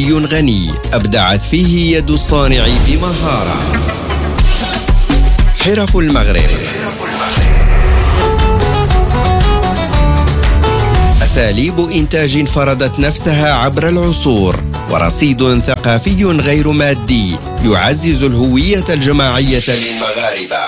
ثقافي غني أبدعت فيه يد الصانع بمهارة. حرف المغرب، أساليب إنتاج فرضت نفسها عبر العصور، ورصيد ثقافي غير مادي يعزز الهوية الجماعية للمغاربة.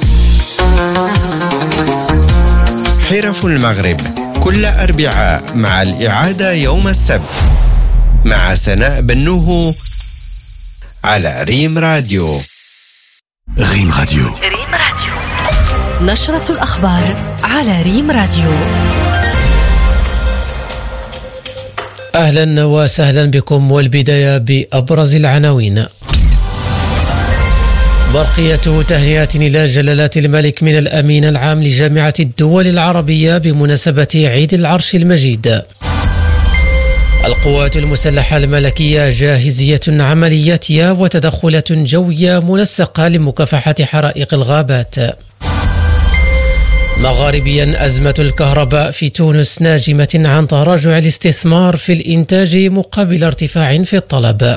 حرف المغرب كل أربعاء مع الإعادة يوم السبت مع سناء بنوه على ريم راديو. ريم راديو، نشرة الأخبار على ريم راديو. أهلا وسهلا بكم، والبداية بأبرز العناوين. برقية تهنئة إلى جلالة الملك من الأمين العام لجامعة الدول العربية بمناسبة عيد العرش المجيد. القوات المسلحة الملكية جاهزية عملياتها وتدخلات جوية منسقة لمكافحة حرائق الغابات. مغاربيا، أزمة الكهرباء في تونس ناجمة عن تراجع الاستثمار في الإنتاج مقابل ارتفاع في الطلب.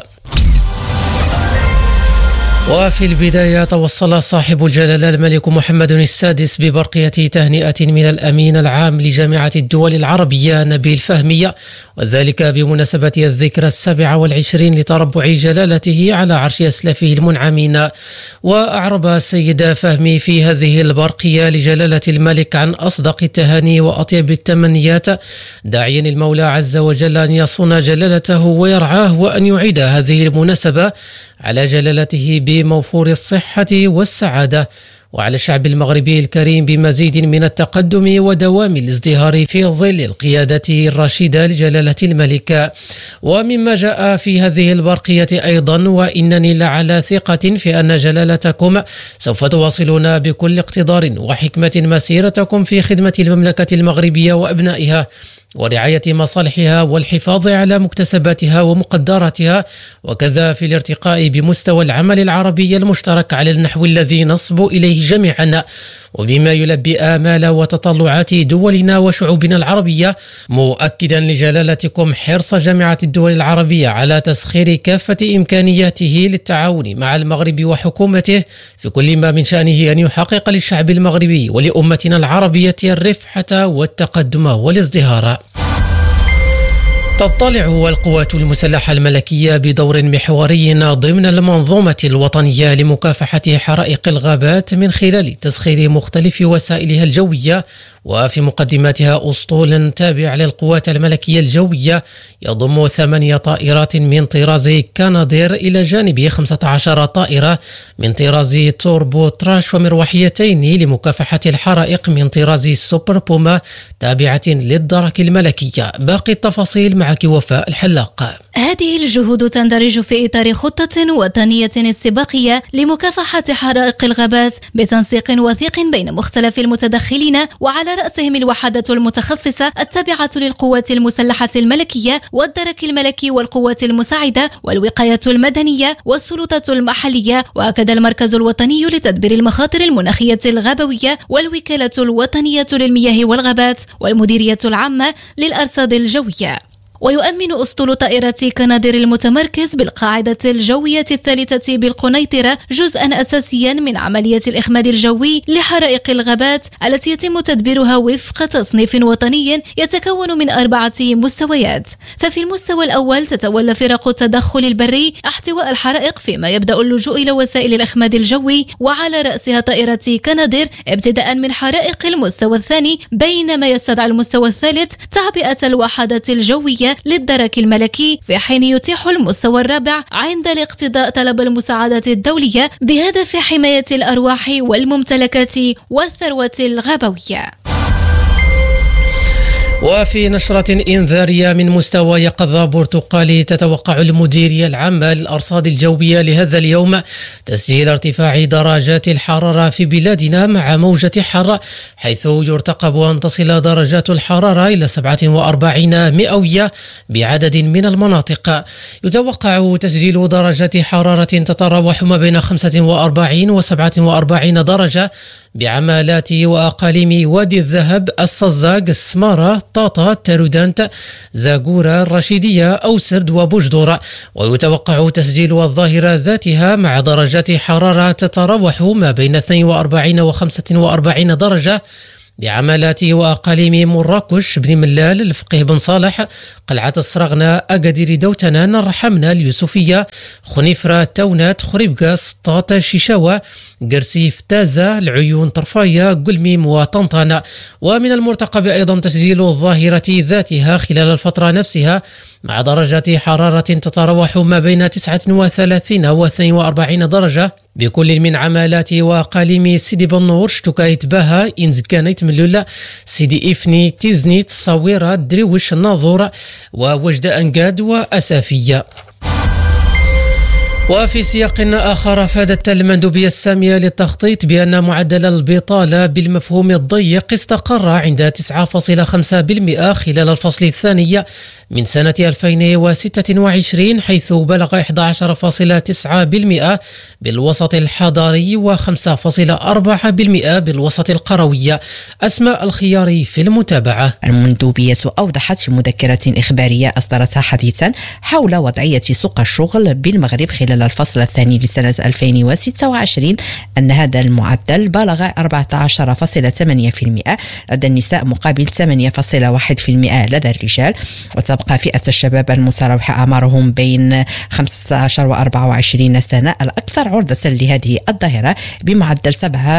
وفي البداية، توصل صاحب الجلالة الملك محمد السادس ببرقية تهنئة من الأمين العام لجامعة الدول العربية نبيل فهمي، وذلك بمناسبة الذكرى 27 لتربع جلالته على عرش أسلافه المنعمين. وأعرب السيد فهمي في هذه البرقية لجلالة الملك عن أصدق التهاني وأطيب التمنيات، داعيا المولى عز وجل أن يصون جلالته ويرعاه، وأن يعيد هذه المناسبة على جلالته بموفور الصحة والسعادة، وعلى الشعب المغربي الكريم بمزيد من التقدم ودوام الازدهار في ظل القيادة الرشيدة لجلالة الملك. ومما جاء في هذه البرقية أيضا: وإنني لعلى ثقة في أن جلالتكم سوف تواصلون بكل اقتدار وحكمة مسيرتكم في خدمة المملكة المغربية وأبنائها ورعاية مصالحها والحفاظ على مكتسباتها ومقدراتها، وكذا في الارتقاء بمستوى العمل العربي المشترك على النحو الذي نصب إليه جميعا، وبما يلبي آمال وتطلعات دولنا وشعوبنا العربية، مؤكدا لجلالتكم حرص جامعة الدول العربية على تسخير كافة إمكانياته للتعاون مع المغرب وحكومته في كل ما من شأنه أن يحقق للشعب المغربي ولأمتنا العربية الرفعة والتقدم والازدهار. تطلع القوات المسلحة الملكية بدور محوري ضمن المنظومة الوطنية لمكافحة حرائق الغابات من خلال تسخير مختلف وسائلها الجوية، وفي مقدماتها أسطول تابع للقوات الملكية الجوية يضم 8 طائرات من طراز كانادير إلى جانب 15 طائرة من طراز توربو تراش ومروحيتين لمكافحة الحرائق من طراز سوبر بوما تابعة للدرك الملكية. باقي التفاصيل معك وفاء الحلاق. هذه الجهود تندرج في إطار خطة وطنية استباقية لمكافحة حرائق الغابات بتنسيق وثيق بين مختلف المتدخلين، وعلى رأسهم الوحدة المتخصصة التابعة للقوات المسلحة الملكية والدرك الملكي والقوات المساعدة والوقاية المدنية والسلطة المحلية، وأكد المركز الوطني لتدبير المخاطر المناخية الغابوية والوكالة الوطنية للمياه والغابات والمديرية العامة للأرصاد الجوية. ويؤمن أسطول طائرة كنادر المتمركز بالقاعدة الجوية الثالثة بالقنيطرة جزءا أساسيا من عملية الإخماد الجوي لحرائق الغابات التي يتم تدبيرها وفق تصنيف وطني يتكون من 4 مستويات. ففي المستوى الأول تتولى فرق التدخل البري احتواء الحرائق، فيما يبدأ اللجوء إلى وسائل الإخماد الجوي وعلى رأسها طائرة كنادر ابتداء من حرائق المستوى الثاني، بينما يستدعي المستوى الثالث تعبئة الوحدة الجوية للدرك الملكي، في حين يتيح المستوى الرابع عند الاقتضاء طلب المساعدة الدولية بهدف حماية الأرواح والممتلكات والثروة الغابوية. وفي نشرة إنذارية من مستوى يقظة برتقالي، تتوقع المديرية العامة للأرصاد الجوية لهذا اليوم تسجيل ارتفاع درجات الحرارة في بلادنا مع موجة حر، حيث يرتقب أن تصل درجات الحرارة إلى 47 مئوية بعدد من المناطق. يتوقع تسجيل درجات حرارة تتراوح ما بين 45 و 47 درجة بعمالات وأقاليم وادي الذهب، الصزاق، السمارة، طاطا، تارودانت، زاغورة، الرشيدية، أوسرد وبوجدور. ويتوقع تسجيل الظاهرة ذاتها مع درجات حرارة تتراوح ما بين 42 و 45 درجة بعمالات وأقاليم مراكش، بن ملال، الفقيه بن صالح، قلعة الصرغنة، أكادير، دوتنان، الرحمنة، اليوسفية، خنيفرة، تونات، خريبكا، سطاط، شيشاوة، قرسيف، تازة، العيون، طرفاية، قلميم وطنطانة. ومن المرتقب أيضا تسجيل الظاهرة ذاتها خلال الفترة نفسها مع درجات حرارة تتراوح ما بين 39 و 42 درجة بكل من عمالات وأقاليم سيدي بنور، شتوكايت، باها، إنزكانيت، ملولة، سيدي إفني، تيزنيت، صويرة، دريوش، الناظور، ووجد أنقاد وأسافية. وفي سياق آخر أفادت المندوبية السامية للتخطيط بأن معدل البطالة بالمفهوم الضيق استقر عند 9.5% خلال الفصل الثاني من سنة 2026، حيث بلغ 11.9% بالوسط الحضاري و5.4% بالوسط القروي. أسماء الخياري في المتابعة. المندوبية أوضحت في مذكرة إخبارية أصدرتها حديثا حول وضعية سوق الشغل بالمغرب خلال الفصل الثاني لسنة 2026 أن هذا المعدل بلغ 14.8% لدى النساء مقابل 8.1% لدى الرجال. وتبقى فئة الشباب المتراوحة أعمارهم بين 15 و 24 سنة الأكثر عرضة لهذه الظاهرة بمعدل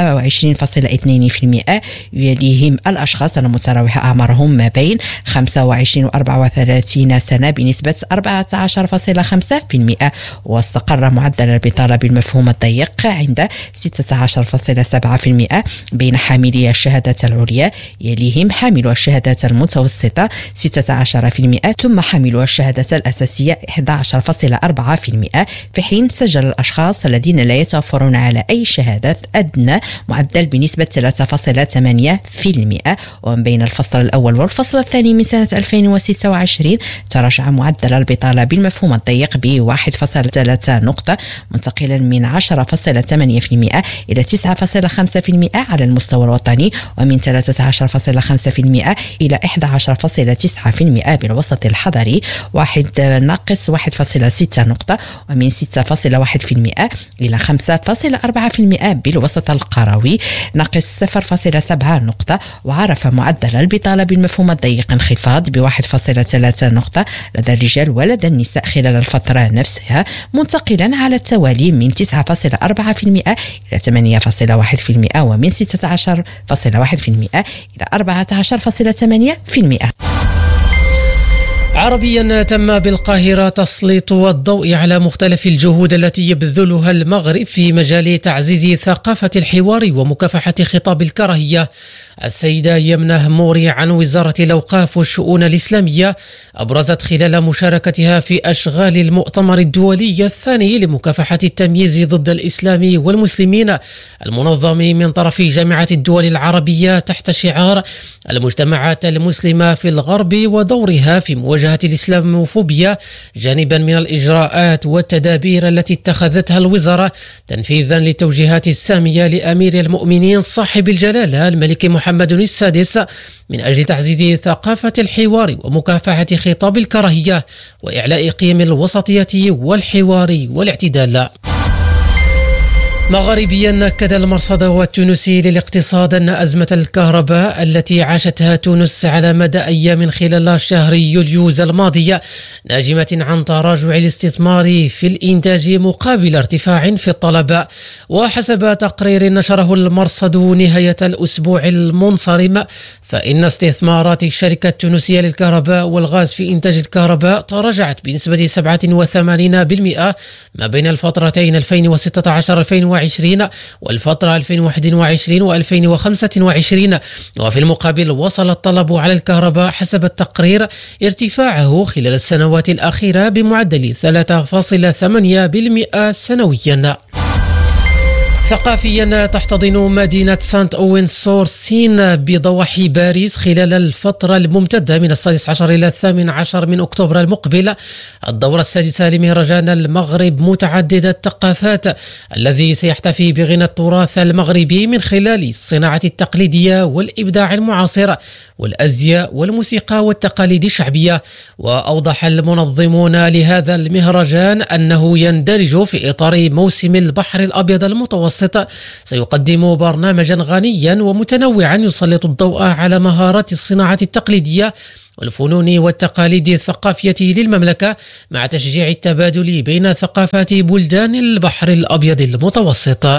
27.2%، يليهم الأشخاص المتراوحة أعمارهم ما بين 25 و 34 سنة بنسبة 14.5%. واستقر معدل البطالة بالمفهوم الضيق عند 16.7% بين حاملي الشهادات العليا، يليهم حاملو الشهادات المتوسطة 16%، ثم حاملو الشهادات الأساسية 11.4%، في حين سجل الأشخاص الذين لا يتوفرون على أي شهادات أدنى معدل بنسبة 3.8%. ومن بين الفصل الأول والفصل الثاني من سنة 2026 تراجع معدل البطالة بالمفهوم الضيق ب1.3 نقطة، منتقلا من 10.8% إلى 9.5% على المستوى الوطني، ومن 13.5% إلى 11.9% بالوسط الحضري، 1.6 نقطة، ومن 6.1% إلى 5.4% بالوسط القروي، ناقص 0.7 نقطة. وعرف معدل البطالة بالمفهوم الضيق انخفاض ب1.3 نقطة لدى الرجال ولدى النساء خلال الفترة نفسها، منتقلا على التوالي من 9.4% إلى 8.1%، ومن 16.1% إلى 14.8%. عربيا، تم بالقاهرة تسليط الضوء على مختلف الجهود التي يبذلها المغرب في مجال تعزيز ثقافة الحوار ومكافحة خطاب الكراهية. السيدة يمنة موري عن وزارة الأوقاف والشؤون الإسلامية أبرزت خلال مشاركتها في أشغال المؤتمر الدولي الثاني لمكافحة التمييز ضد الإسلام والمسلمين المنظم من طرف جامعة الدول العربية تحت شعار المجتمعات المسلمة في الغرب ودورها في مواجهة الإسلاموفوبيا، جانبا من الإجراءات والتدابير التي اتخذتها الوزارة تنفيذا للتوجيهات السامية لأمير المؤمنين صاحب الجلالة الملك محمد السادس من أجل تعزيز ثقافة الحوار ومكافحة خطاب الكراهية وإعلاء قيم الوسطية والحوار والاعتدال. مغاربيا، أكد المرصد التونسي للاقتصاد أن أزمة الكهرباء التي عاشتها تونس على مدى أيام خلال شهر يوليوز الماضي ناجمة عن تراجع الاستثمار في الإنتاج مقابل ارتفاع في الطلب. وحسب تقرير نشره المرصد نهاية الأسبوع المنصرم، فإن استثمارات الشركة التونسية للكهرباء والغاز في إنتاج الكهرباء تراجعت بنسبة 87% ما بين الفترتين 2016-2020 والفترة 2021 و2025. وفي المقابل وصل الطلب على الكهرباء حسب التقرير ارتفاعه خلال السنوات الأخيرة بمعدل 3.8% سنويا. ثقافيا تحتضن مدينة سانت أوين سور سين بضواحي باريس خلال الفترة الممتدة من 16 إلى 18 من أكتوبر المقبل الدورة السادسة لمهرجان المغرب متعدد الثقافات الذي سيحتفي بغنى التراث المغربي من خلال الصناعة التقليدية والإبداع المعاصر والأزياء والموسيقى والتقاليد الشعبية. وأوضح المنظمون لهذا المهرجان أنه يندرج في إطار موسم البحر الأبيض المتوسط، سيقدم برنامجا غنيا ومتنوعا يسلط الضوء على مهارات الصناعة التقليدية والفنون والتقاليد الثقافية للمملكة مع تشجيع التبادل بين ثقافات بلدان البحر الأبيض المتوسط.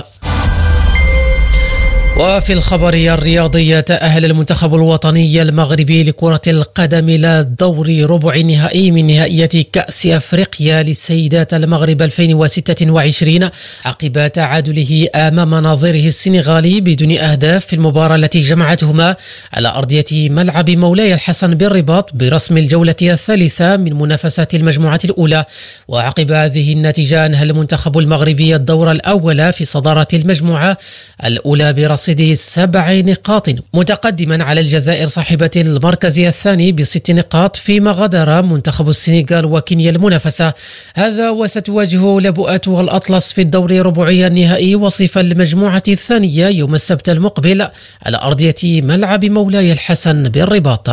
وفي الخبر الرياضي، تأهل المنتخب الوطني المغربي لكرة القدم إلى دور ربع نهائي من نهائية كأس أفريقيا للسيدات المغرب 2026 عقب تعادله أمام نظيره السنغالي بدون أهداف في المباراة التي جمعتهما على أرضية ملعب مولاي الحسن بالرباط برسم الجولة الثالثة من منافسات المجموعة الأولى. وعقب هذه النتيجة أنهى المنتخب المغربي الدور الأول في صدارة المجموعة الأولى برصيد 7 نقاط، متقدما على الجزائر صاحبة المركز الثاني ب6 نقاط، فيما غادر منتخب السنغال وكينيا المنافسة. هذا وستواجه لبؤات الأطلس في الدور ربعي النهائي وصيف المجموعة الثانية يوم السبت المقبل على أرضية ملعب مولاي الحسن بالرباط.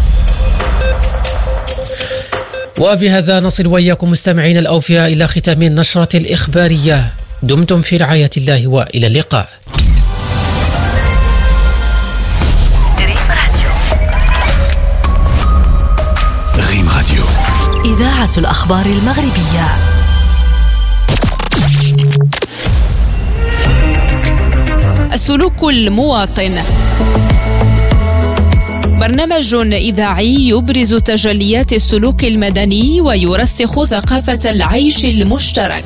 وبهذا نصل وإياكم مستمعين الأوفياء إلى ختام النشرة الإخبارية. دمتم في رعاية الله وإلى اللقاء. ريم راديو، إذاعة الأخبار المغربية. السلوك المواطن، برنامج إذاعي يبرز تجليات السلوك المدني ويرسخ ثقافة العيش المشترك.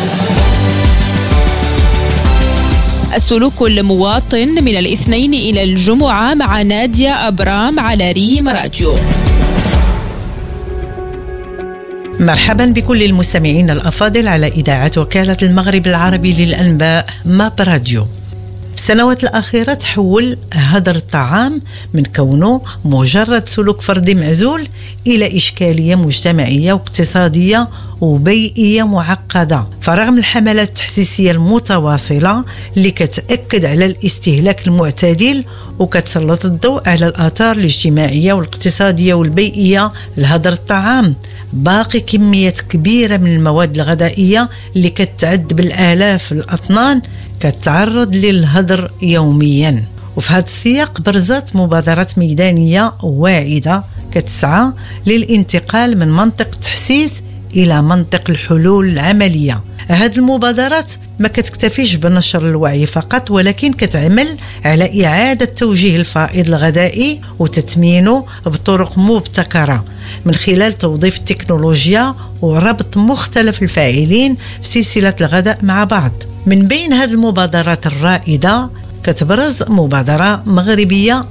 السلوك المواطن من الاثنين إلى الجمعة مع نادية أبرام على ريم راديو. مرحبا بكل المستمعين الأفاضل على إذاعة وكالة المغرب العربي للأنباء ماب راديو. في السنوات الأخيرة تحول هدر الطعام من كونه مجرد سلوك فردي معزول إلى إشكالية مجتمعية واقتصادية وبيئية معقدة. فرغم الحملات التحسيسية المتواصلة اللي كتأكد على الاستهلاك المعتدل وكتسلط الضوء على الآثار الاجتماعية والاقتصادية والبيئية لهدر الطعام، باقي كميات كبيرة من المواد الغذائية اللي كتعد بالآلاف الأطنان كتعرض للهدر يوميا. وفي هذا السياق برزت مبادرات ميدانية واعدة كتسعى للانتقال من منطق التحسيس إلى منطق الحلول العملية. هذه المبادرات ما كتكتفيش بنشر الوعي فقط، ولكن كتعمل على إعادة توجيه الفائض الغذائي وتثمينه بطرق مبتكرة من خلال توظيف التكنولوجيا وربط مختلف الفاعلين في سلسلة الغذاء مع بعض. من بين هذه المبادرات الرائدة كتبرز مبادرة مغربية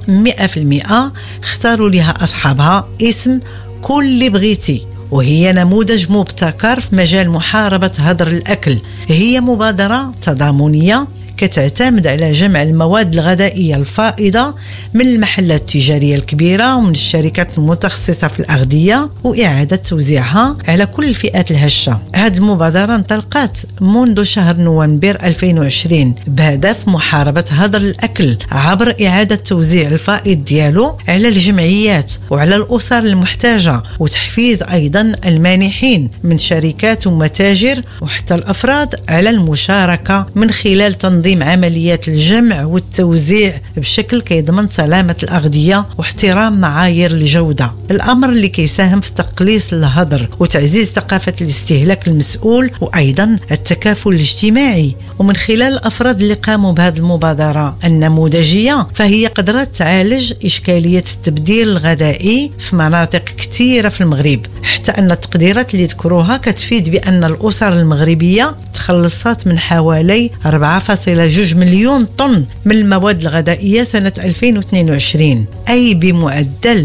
100% اختاروا لها أصحابها اسم كل اللي بغيتي، وهي نموذج مبتكر في مجال محاربة هدر الأكل. هي مبادرة تضامنية كتعتمد على جمع المواد الغذائية الفائضة من المحلات التجارية الكبيرة ومن الشركات المتخصصة في الأغذية وإعادة توزيعها على كل الفئات الهشة. هذه المبادرة انطلقت منذ شهر نوفمبر 2020 بهدف محاربة هدر الأكل عبر إعادة توزيع الفائض ديالو على الجمعيات وعلى الأسر المحتاجة، وتحفيز أيضا المانحين من شركات ومتاجر وحتى الأفراد على المشاركة من خلال تنظيم عمليات الجمع والتوزيع بشكل كيضمن سلامة الأغذية واحترام معايير الجودة، الأمر اللي كيساهم في تقليص الهدر وتعزيز ثقافة الاستهلاك المسؤول وأيضا التكافل الاجتماعي. ومن خلال الأفراد اللي قاموا بهذه المبادرة النموذجية فهي قدرت تعالج إشكالية التبديل الغذائي في مناطق كثيرة في المغرب، حتى أن التقديرات اللي ذكروها كتفيد بأن الأسر المغربية تخلصات من حوالي 4.2 مليون طن من المواد الغذائية سنة 2022، أي بمعدل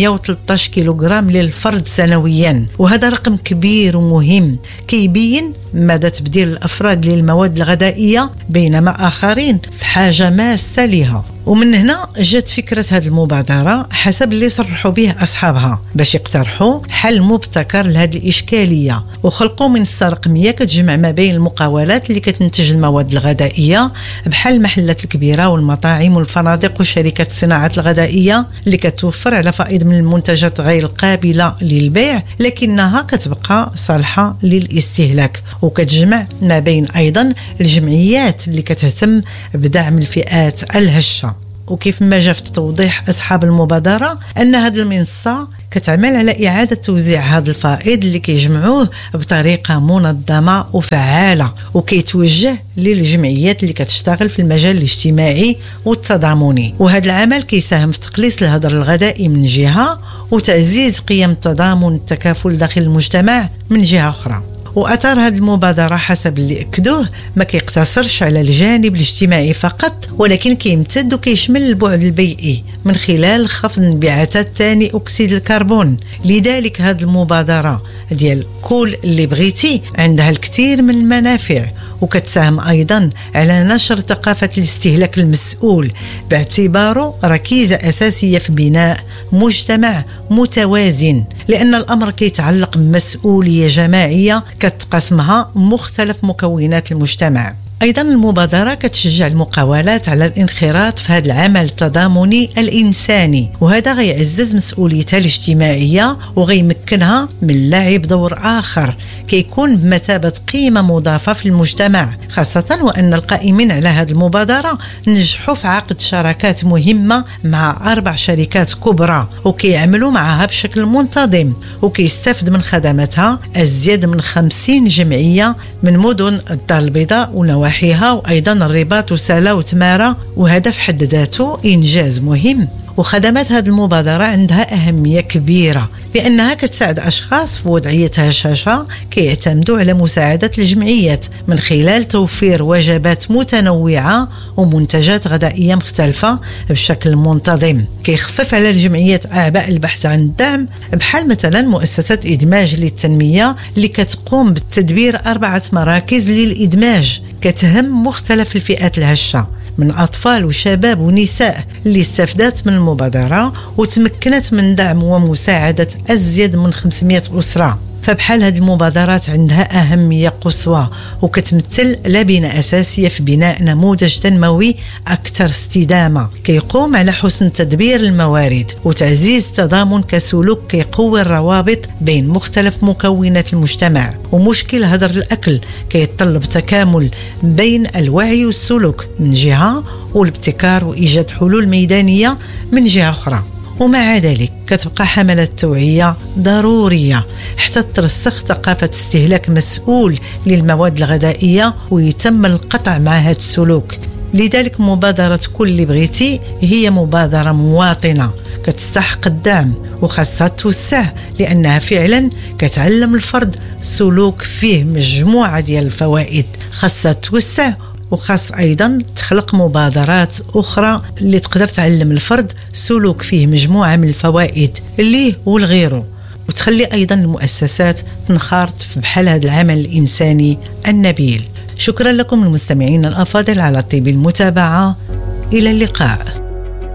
113 كيلوغرام للفرد سنويا. وهذا رقم كبير ومهم كيبين مدى تبديل الأفراد للمواد الغذائية بينما آخرين في حاجة ماسة لها. ومن هنا جات فكرة هذه المبادرة حسب اللي صرحوا به أصحابها باش يقترحوا حل مبتكر لهذه الإشكالية، وخلقوا منصة رقمية كتجمع ما بين المقاولات اللي كتنتج المواد الغذائية بحال المحلات الكبيرة والمطاعم والفنادق وشركات الصناعات الغذائية اللي كتوفر على فائض من المنتجات غير القابلة للبيع لكنها كتبقى صالحة للاستهلاك، وكتجمع ما بين أيضا الجمعيات اللي كتهتم بدعم الفئات الهشة. وكيف ما جاء في توضيح أصحاب المبادرة أن هذه المنصة كتعمل على إعادة توزيع هذا الفائض اللي كيجمعوه بطريقة منظمة وفعالة، وكيتوجه للجمعيات اللي كتشتغل في المجال الاجتماعي والتضامني. وهذا العمل كيساهم في تقليص الهدر الغذائي من جهة وتعزيز قيم التضامن والتكافل داخل المجتمع من جهة أخرى. وأثر هذه المبادرة حسب اللي أكدوه ما كيقتصرش على الجانب الاجتماعي فقط، ولكن كيمتد وكيشمل البعد البيئي من خلال خفض انبعاثات ثاني أكسيد الكربون. لذلك هذه المبادرة ديال كل اللي بغيتي عندها الكثير من المنافع، وكتساهم أيضا على نشر ثقافة الاستهلاك المسؤول باعتباره ركيزة أساسية في بناء مجتمع متوازن، لأن الأمر كيتعلق بمسؤولية جماعية كتقسمها مختلف مكونات المجتمع. أيضا المبادرة كتشجع المقاولات على الانخراط في هذا العمل التضامني الإنساني، وهذا غيعزز مسؤوليتها الاجتماعية وغيمكنها من لعب دور آخر كيكون بمثابة قيمة مضافة في المجتمع، خاصة وأن القائمين على هذه المبادرة نجحوا في عقد شراكات مهمة مع 4 شركات كبرى وكيعملوا معها بشكل منتظم، وكيستفد من خدماتها أزيد من 50 جمعية من مدن الدار البيضاء ونواحيها وأيضا الرباط وسلا وتمارة، وهذا في حد ذاته إنجاز مهم. وخدمات هذه المبادرة عندها أهمية كبيرة لأنها كتساعد أشخاص في وضعية هشاشة كيعتمدوا على مساعدة الجمعيات من خلال توفير وجبات متنوعة ومنتجات غذائية مختلفة بشكل منتظم. كيخفف على الجمعيات أعباء البحث عن الدعم بحال مثلا مؤسسة إدماج للتنمية اللي كتقوم بالتدبير 4 مراكز للإدماج كتهم مختلف الفئات الهشة من أطفال وشباب ونساء اللي استفادت من المبادرة وتمكنت من دعم ومساعدة أزيد من 500 أسرة. فبحال هذه المبادرات عندها أهمية قصوى وكتمثل لبنة أساسية في بناء نموذج تنموي أكثر استدامة كيقوم على حسن تدبير الموارد وتعزيز التضامن كسلوك كيقوي الروابط بين مختلف مكونات المجتمع. ومشكل هدر الأكل كيتطلب تكامل بين الوعي والسلوك من جهة والابتكار وإيجاد حلول ميدانية من جهة أخرى. ومع ذلك كتبقى حملات توعية ضرورية حتى ترسخ ثقافة استهلاك مسؤول للمواد الغذائية ويتم القطع مع هذا السلوك. لذلك مبادرة كل اللي بغيتي هي مبادرة مواطنة كتستحق الدعم وخاصها توسع لأنها فعلا كتعلم الفرد سلوك فيه مجموعة ديال الفوائد، خاصها توسع وخاص أيضا تخلق مبادرات أخرى اللي تقدر تعلم الفرد سلوك فيه مجموعة من الفوائد اللي والغيره، وتخلي أيضا المؤسسات تنخرط في بحال هذا العمل الإنساني النبيل. شكرا لكم المستمعين الأفاضل على طيب المتابعة، إلى اللقاء.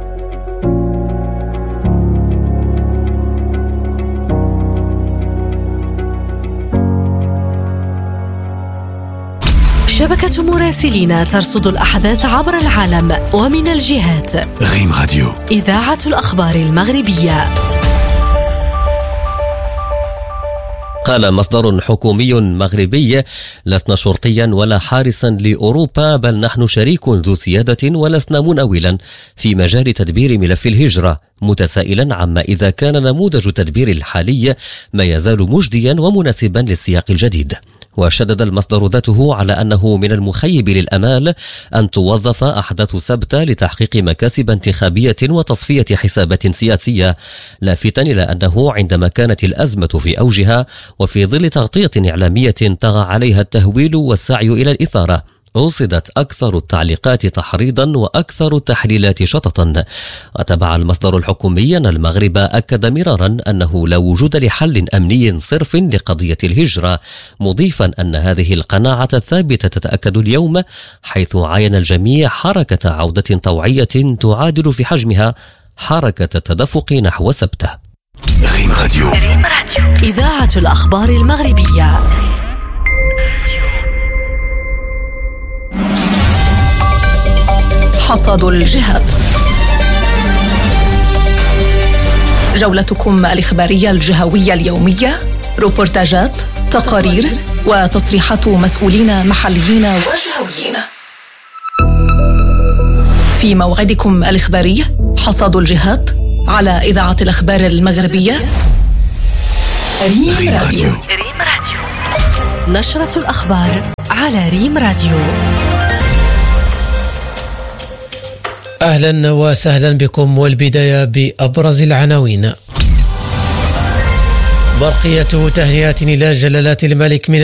شبكة مراسلين ترصد الأحداث عبر العالم ومن الجهات. ريم راديو، إذاعة الأخبار المغربية. قال مصدر حكومي مغربي: لسنا شرطيا ولا حارسا لأوروبا، بل نحن شريك ذو سيادة ولسنا مناولا في مجال تدبير ملف الهجرة، متسائلا عما إذا كان نموذج التدبير الحالي ما يزال مجديا ومناسبا للسياق الجديد. وشدد المصدر ذاته على أنه من المخيب للأمال أن توظف أحداث سبتة لتحقيق مكاسب انتخابية وتصفية حسابات سياسية، لافتا إلى أنه عندما كانت الأزمة في أوجها وفي ظل تغطية إعلامية طغى عليها التهويل والسعي إلى الإثارة، أوصدت أكثر التعليقات تحريضا وأكثر التحليلات شططا. وتبع المصدر الحكومي أن المغرب أكد مرارا أنه لا وجود لحل أمني صرف لقضية الهجرة، مضيفا أن هذه القناعة الثابتة تتأكد اليوم، حيث عاين الجميع حركة عودة طوعية تعادل في حجمها حركة التدفق نحو سبتة. ريم راديو. إذاعة الأخبار المغربية. حصاد الجهات، جولتكم الإخبارية الجهوية اليومية، روبورتاجات، تقارير وتصريحات مسؤولين محليين وجهويين. في موعدكم الإخباري حصاد الجهات على إذاعة الأخبار المغربية ريم راديو. نشرة الأخبار على ريم راديو. أهلا وسهلا بكم، والبداية بأبرز العناوين. برقية تهنئة إلى جلالة الملك من